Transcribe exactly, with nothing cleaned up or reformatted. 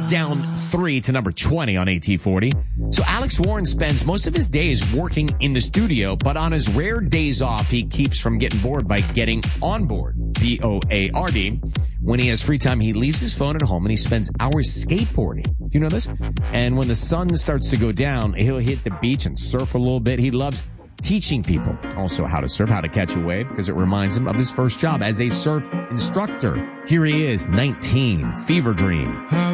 That's down three to number twenty on A T forty. So Alex Warren spends most of his days working in the studio, but on his rare days off, he keeps from getting bored by getting on board. B O A R D. When he has free time, he leaves his phone at home and he spends hours skateboarding. Do you know this? And when the sun starts to go down, he'll hit the beach and surf a little bit. He loves teaching people also how to surf, how to catch a wave, because it reminds him of his first job as a surf instructor. Here he is, nineteen, Fever Dream.